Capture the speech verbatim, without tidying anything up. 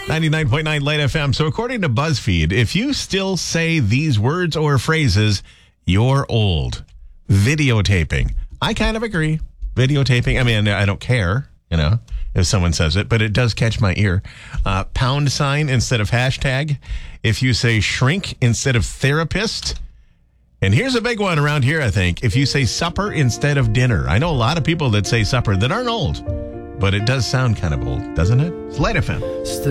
ninety-nine point nine Light F M. So according to BuzzFeed, if you still say these words or phrases, you're old. Videotaping. I kind of agree. Videotaping. I mean, I don't care, you know, if someone says it, but it does catch my ear. Uh, pound sign instead of hashtag. If you say shrink instead of therapist. And here's a big one around here, I think. If you say supper instead of dinner. I know a lot of people that say supper that aren't old, but it does sound kind of old, doesn't it? It's Light F M.